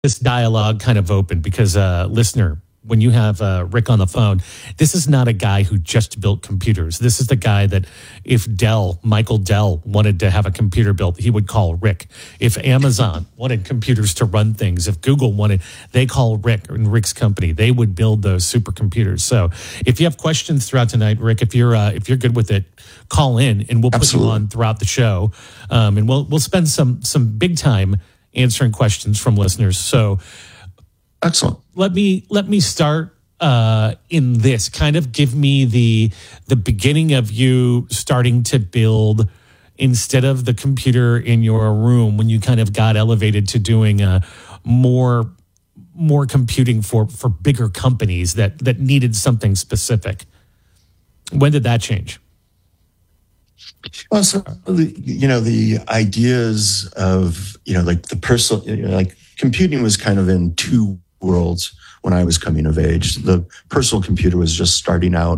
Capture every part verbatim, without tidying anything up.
this dialogue kind of open because, uh, listener, when you have uh, Rick on the phone, this is not a guy who just built computers. This is the guy that if Dell, Michael Dell, wanted to have a computer built, he would call Rick. If Amazon wanted computers to run things, if Google wanted, they call Rick and Rick's company. They would build those supercomputers. So if you have questions throughout tonight, Rick, if you're uh, if you're good with it, call in and we'll put Absolutely. you on throughout the show, um, and we'll we'll spend some some big time answering questions from listeners. So. Excellent. Let me let me start uh, in this. Kind of give me the the beginning of you starting to build instead of the computer in your room when you kind of got elevated to doing uh, more more computing for for bigger companies that that needed something specific. When did that change? Well, so you know the ideas of you know like the personal you know, like computing was kind of in two worlds when I was coming of age. The personal computer was just starting out,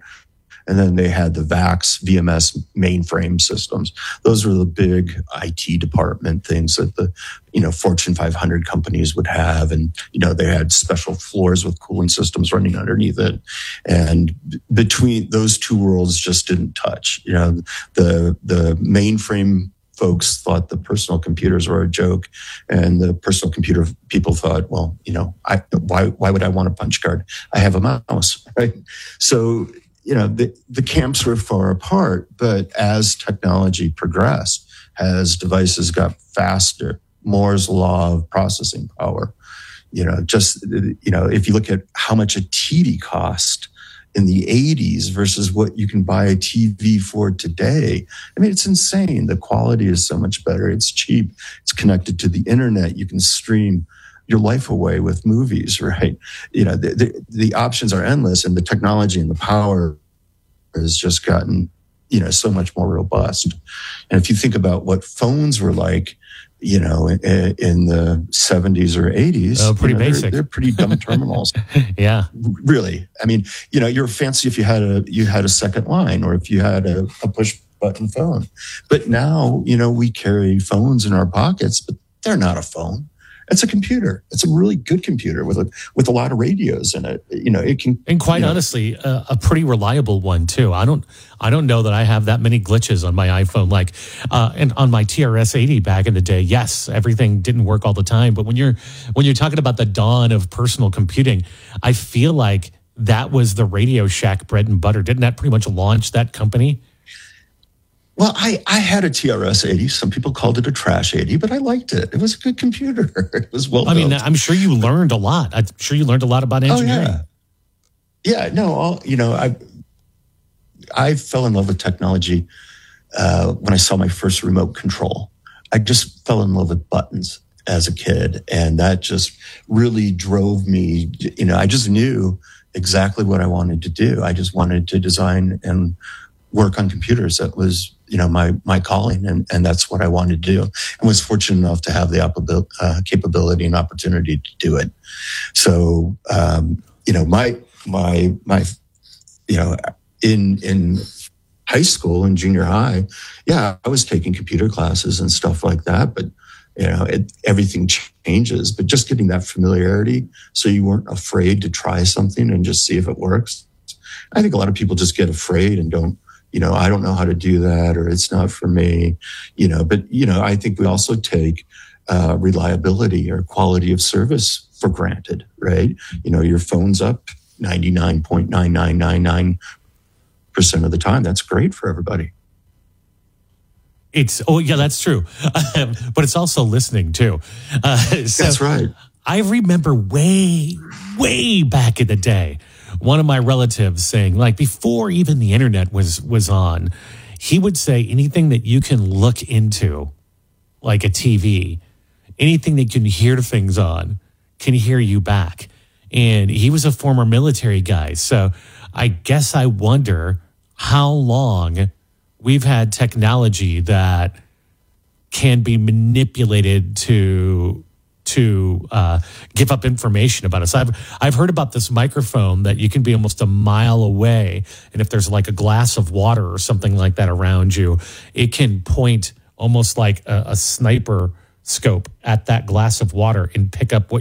and then they had the VAX, V M S mainframe systems. Those were the big I T department things that the you know Fortune five hundred companies would have, and you know they had special floors with cooling systems running underneath it. And between those two worlds, just didn't touch. You know, the the mainframe folks thought the personal computers were a joke, and the personal computer people thought, well, you know, I, why why would I want a punch card? I have a mouse, right? So, you know, the, the camps were far apart, but as technology progressed, as devices got faster, Moore's law of processing power, you know, just, you know, if you look at how much a T V cost in the eighties versus what you can buy a T V for today. I mean, it's insane. The quality is so much better. It's cheap. It's connected to the internet. You can stream your life away with movies, right? You know, the, the, the options are endless, and the technology and the power has just gotten, you know, so much more robust. And if you think about what phones were like, you know, in, in the seventies or eighties, oh, pretty you know, basic. They're, they're pretty dumb terminals. Yeah, really. I mean, you know, you're fancy if you had a you had a second line, or if you had a, a push button phone. But now, you know, we carry phones in our pockets, but they're not a phone. It's a computer. It's a really good computer with a with a lot of radios in it. You know, it can. And quite you know, honestly, uh, a pretty reliable one too. I don't, I don't know that I have that many glitches on my iPhone. Like, uh, and on my T R S eighty back in the day, yes, everything didn't work all the time. But when you're when you're talking about the dawn of personal computing, I feel like that was the Radio Shack bread and butter. Didn't that pretty much launch that company? Well, I, I had a T R S eighty. Some people called it a trash eighty, but I liked it. It was a good computer. It was well I mean, built. I'm sure you learned a lot. I'm sure you learned a lot about engineering. Oh, yeah. Yeah, no, all, you know, I I fell in love with technology uh, when I saw my first remote control. I just fell in love with buttons as a kid, and that just really drove me. You know, I just knew exactly what I wanted to do. I just wanted to design and work on computers. That was, you know, my my calling, and, and that's what I wanted to do, and was fortunate enough to have the uh, capability and opportunity to do it. So, um, you know, my my my, you know, in in high school and junior high, yeah, I was taking computer classes and stuff like that, but you know, it, everything changes. But just getting that familiarity, so you weren't afraid to try something and just see if it works. I think a lot of people just get afraid and don't. You know, I don't know how to do that, or it's not for me, you know, but, you know, I think we also take uh, reliability or quality of service for granted, right? You know, your phone's up ninety-nine point nine nine nine nine percent of the time. That's great for everybody. It's, oh, yeah, that's true. But it's also listening, too. Uh, so that's right. I remember way, way back in the day, one of my relatives saying, like, before even the internet was was on, he would say anything that you can look into, like a T V, anything that you can hear things on, can hear you back. And he was a former military guy. So I guess I wonder how long we've had technology that can be manipulated to to uh, give up information about us. I've I've heard about this microphone that you can be almost a mile away, and if there's like a glass of water or something like that around you, it can point almost like a, a sniper scope at that glass of water and pick up what